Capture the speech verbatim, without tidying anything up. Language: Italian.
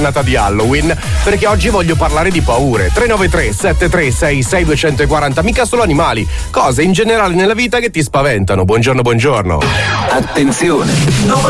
giornata di Halloween, perché oggi voglio parlare di paure. tre nove tre sette tre sei sei due quattro zero, mica solo animali, cose in generale nella vita che ti spaventano. Buongiorno, buongiorno. Attenzione, non